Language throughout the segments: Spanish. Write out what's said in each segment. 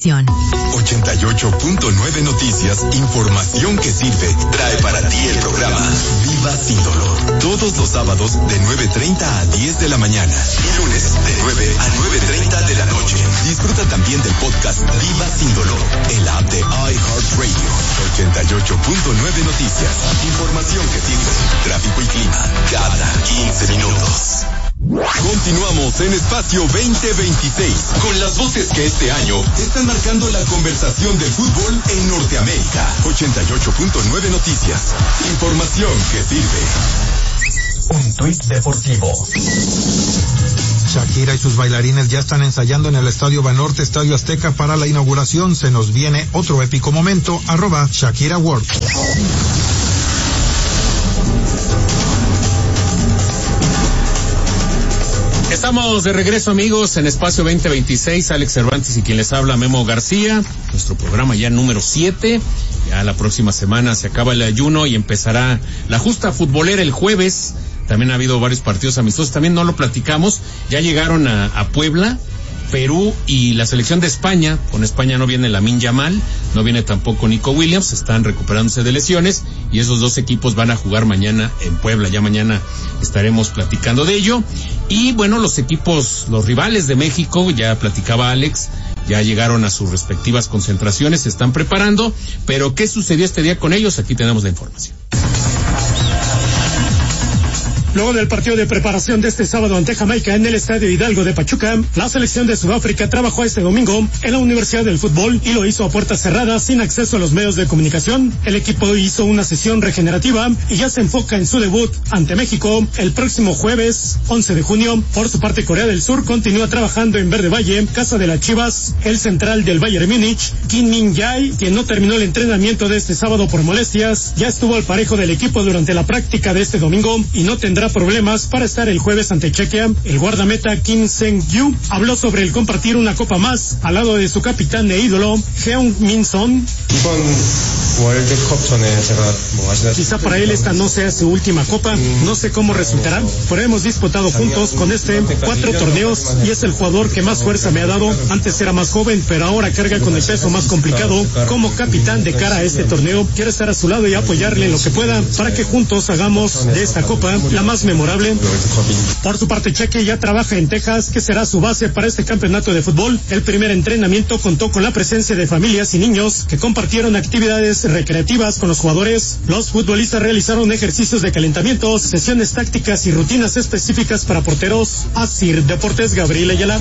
información. 88.9 Noticias, información que sirve, trae para ti el programa Viva Sin Dolor. Todos los sábados de 9:30 a 10 de la mañana y lunes de 9 a 9:30 de la noche. Disfruta también del podcast Viva Sin Dolor en la app de iHeartRadio. 88.9 Noticias, información que sirve, tráfico y clima cada 15 minutos. Continuamos en Espacio 2026 con las voces que este año están marcando la conversación del fútbol en Norteamérica. 88.9 Noticias, información que sirve. Un tuit deportivo. Shakira y sus bailarines ya están ensayando en el Estadio Banorte, Estadio Azteca para la inauguración. Se nos viene otro épico momento. @Shakira World. Estamos de regreso, amigos, en Espacio 2026. Alex Cervantes y quien les habla, Memo García. Nuestro programa ya número 7. Ya la próxima semana se acaba el ayuno y empezará la justa futbolera el jueves. También ha habido varios partidos amistosos. También no lo platicamos. Ya llegaron a Puebla, Perú y la selección de España. Con España no viene Lamine Yamal, no viene tampoco Nico Williams, están recuperándose de lesiones y esos dos equipos van a jugar mañana en Puebla. Ya mañana estaremos platicando de ello. Y bueno, los equipos, los rivales de México, ya platicaba Alex, ya llegaron a sus respectivas concentraciones, se están preparando, pero ¿qué sucedió este día con ellos? Aquí tenemos la información. Luego del partido de preparación de este sábado ante Jamaica en el Estadio Hidalgo de Pachuca, la selección de Sudáfrica trabajó este domingo en la Universidad del Fútbol y lo hizo a puertas cerradas sin acceso a los medios de comunicación. El equipo hizo una sesión regenerativa y ya se enfoca en su debut ante México el próximo jueves 11 de junio. Por su parte, Corea del Sur continúa trabajando en Verde Valle, casa de las Chivas. El central del Bayern Múnich, Kim Min-jae, quien no terminó el entrenamiento de este sábado por molestias, ya estuvo al parejo del equipo durante la práctica de este domingo y no tendrá problemas para estar el jueves ante Chequia. El guardameta Kim Seung-yu habló sobre el compartir una copa más al lado de su capitán e ídolo Heung Min Son. Quizá para él esta no sea su última copa, no sé cómo resultará, pero hemos disputado juntos con 4 torneos y es el jugador que más fuerza me ha dado. Antes era más joven, pero ahora carga con el peso más complicado. Como capitán de cara a este torneo, quiero estar a su lado y apoyarle en lo que pueda para que juntos hagamos de esta copa la más memorable. Por su parte, Cheque ya trabaja en Texas, que será su base para este campeonato de fútbol. El primer entrenamiento contó con la presencia de familias y niños que compartieron actividades recreativas con los jugadores. Los futbolistas realizaron ejercicios de calentamiento, sesiones tácticas y rutinas específicas para porteros. Asir Deportes, Gabriel Ayala.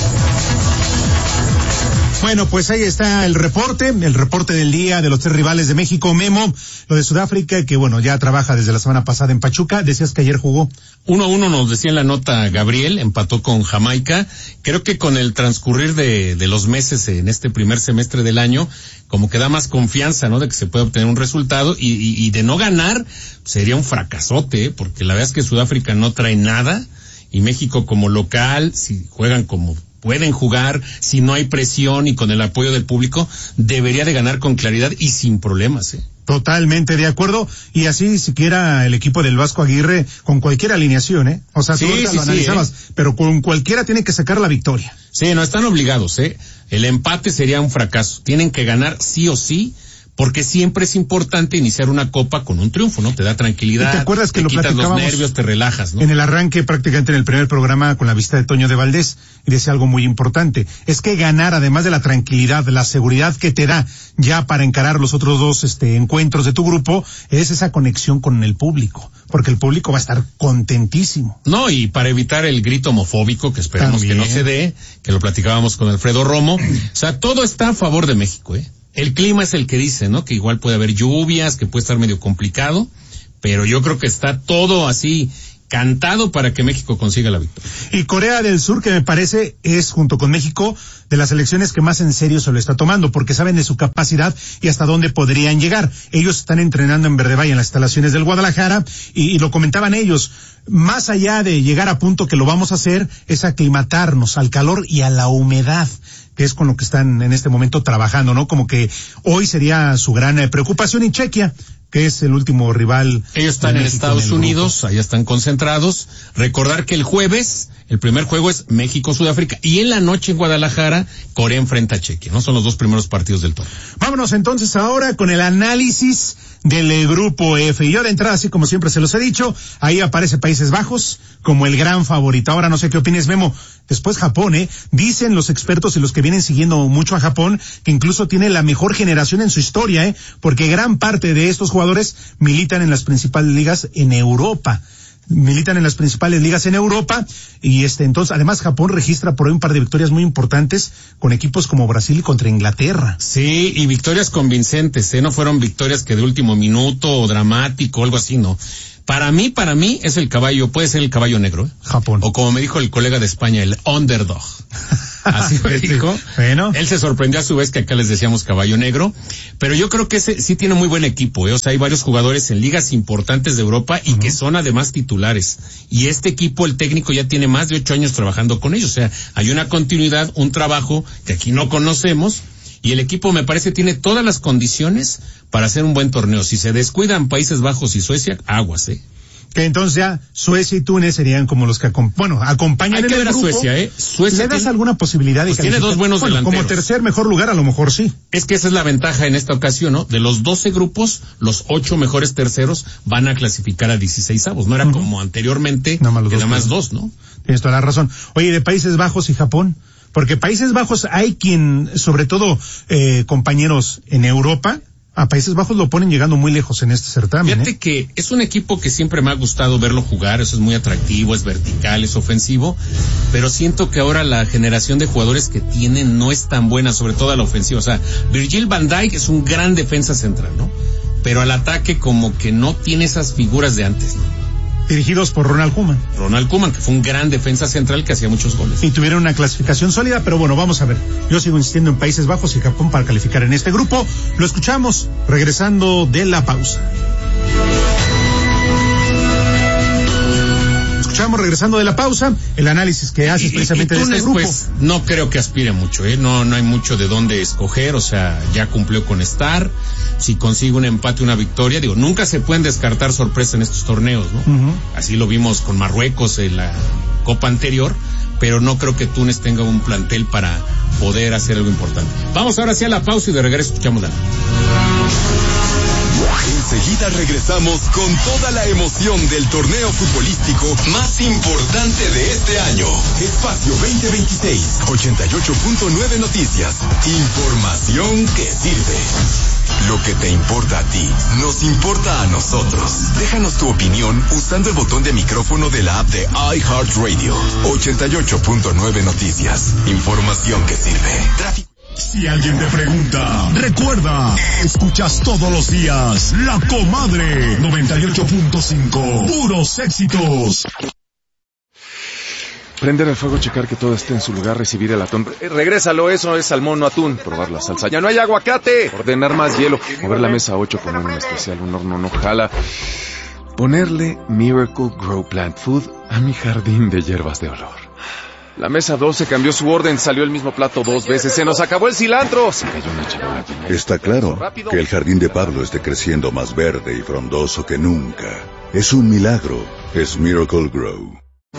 Bueno, pues ahí está el reporte del día de los 3 rivales de México. Memo, lo de Sudáfrica, que bueno, ya trabaja desde la semana pasada en Pachuca. Decías que ayer jugó 1-1, nos decía en la nota Gabriel, empató con Jamaica. Creo que con el transcurrir de los meses en este primer semestre del año, como que da más confianza, ¿no? De que se puede obtener un resultado y de no ganar sería un fracasote, porque la verdad es que Sudáfrica no trae nada y México como local, si juegan como pueden jugar, si no hay presión y con el apoyo del público, debería de ganar con claridad y sin problemas, Totalmente de acuerdo, y así siquiera el equipo del Vasco Aguirre con cualquier alineación, o sea, tú lo analizabas, pero con cualquiera tiene que sacar la victoria. Sí, no están obligados, el empate sería un fracaso, tienen que ganar sí o sí, porque siempre es importante iniciar una copa con un triunfo, ¿no? Te da tranquilidad, ¿te acuerdas que te lo quitas los platicábamos nervios, te relajas, ¿no? En el arranque, prácticamente en el primer programa, con la visita de Toño de Valdés, y decía algo muy importante, es que ganar, además de la tranquilidad, la seguridad que te da ya para encarar los otros 2 encuentros de tu grupo, es esa conexión con el público, porque el público va a estar contentísimo. No, y para evitar el grito homofóbico, que esperamos también que no se dé, que lo platicábamos con Alfredo Romo, o sea, todo está a favor de México, El clima es el que dice, ¿no? Que igual puede haber lluvias, que puede estar medio complicado, pero yo creo que está todo así cantado para que México consiga la victoria. Y Corea del Sur, que me parece es, junto con México, de las selecciones que más en serio se lo está tomando, porque saben de su capacidad y hasta dónde podrían llegar. Ellos están entrenando en Verde Valle, en las instalaciones del Guadalajara, y lo comentaban ellos, más allá de llegar a punto que lo vamos a hacer, es aclimatarnos al calor y a la humedad, que es con lo que están en este momento trabajando, ¿no? Como que hoy sería su gran preocupación. Y Chequia, que es el último rival. Ellos están en Estados Unidos, allá están concentrados. Recordar que el jueves, el primer juego es México-Sudáfrica, y en la noche en Guadalajara, Corea enfrenta a Chequia, ¿no? Son los 2 primeros partidos del torneo. Vámonos entonces ahora con el análisis del grupo F. Y yo de entrada, así como siempre se los he dicho, ahí aparece Países Bajos como el gran favorito. Ahora no sé qué opines, Memo. Después Japón, dicen los expertos y los que vienen siguiendo mucho a Japón, que incluso tiene la mejor generación en su historia, porque gran parte de estos jugadores militan en las principales ligas en Europa. Y entonces además Japón registra por ahí un par de victorias muy importantes con equipos como Brasil y contra Inglaterra. Sí, y victorias convincentes, no fueron victorias que de último minuto o dramático o algo así, no. Para mí es el caballo, puede ser el caballo negro, Japón. O como me dijo el colega de España, el underdog. Así me dijo. Bueno. Él se sorprendió a su vez que acá les decíamos caballo negro, pero yo creo que ese sí tiene muy buen equipo, O sea, hay varios jugadores en ligas importantes de Europa y que son además titulares. Y este equipo, el técnico ya tiene más de 8 años trabajando con ellos, o sea, hay una continuidad, un trabajo que aquí no conocemos. Y el equipo me parece tiene todas las condiciones para hacer un buen torneo. Si se descuidan Países Bajos y Suecia, aguas, Que entonces ya Suecia y Túnez serían como los que acompañan en el grupo. Hay que ver a Suecia, Suecia ¿Le das alguna posibilidad de calificar? Tiene 2 buenos delanteros. Como tercer mejor lugar a lo mejor sí. Es que esa es la ventaja en esta ocasión, ¿no? De los 12 grupos, los 8 mejores terceros van a clasificar a 16avos. No era como anteriormente, nada más 2, ¿no? Tienes toda la razón. Oye, de Países Bajos y Japón, porque Países Bajos hay quien, sobre todo compañeros en Europa, a Países Bajos lo ponen llegando muy lejos en este certamen. Fíjate que es un equipo que siempre me ha gustado verlo jugar, eso es muy atractivo, es vertical, es ofensivo, pero siento que ahora la generación de jugadores que tienen no es tan buena, sobre todo a la ofensiva. O sea, Virgil van Dijk es un gran defensa central, ¿no? Pero al ataque como que no tiene esas figuras de antes, ¿no? Dirigidos por Ronald Koeman. Ronald Koeman, que fue un gran defensa central que hacía muchos goles. Y tuvieron una clasificación sólida, pero bueno, vamos a ver. Yo sigo insistiendo en Países Bajos y Japón para calificar en este grupo. Lo escuchamos regresando de la pausa. Regresando de la pausa, el análisis que haces precisamente de este grupo. Pues, no creo que aspire mucho, no hay mucho de dónde escoger, o sea, ya cumplió con estar. Si consigue un empate, una victoria, nunca se pueden descartar sorpresas en estos torneos, ¿no? Así lo vimos con Marruecos en la Copa anterior, pero no creo que Túnez tenga un plantel para poder hacer algo importante. Vamos ahora sí a la pausa y de regreso escuchamos la. Enseguida regresamos con toda la emoción del torneo futbolístico más importante de este año. Espacio 2026, 88.9 Noticias. Información que sirve. Lo que te importa a ti, nos importa a nosotros. Déjanos tu opinión usando el botón de micrófono de la app de iHeartRadio. 88.9 Noticias. Información que sirve. Tráfico. Si alguien te pregunta, recuerda, escuchas todos los días La Comadre 98.5, puros éxitos. Prender el fuego, checar que todo esté en su lugar, recibir el atún. Regrésalo, eso es salmón, no atún. Probar la salsa, ya no hay aguacate. Ordenar más hielo. Mover la mesa 8, poner un especial, un horno no jala. Ponerle Miracle Grow Plant Food a mi jardín de hierbas de olor. La mesa 12 cambió su orden, salió el mismo plato 2 veces, se nos acabó el cilantro. Se cayó una charola. Está claro que el jardín de Pablo esté creciendo más verde y frondoso que nunca. Es un milagro, es Miracle Grow.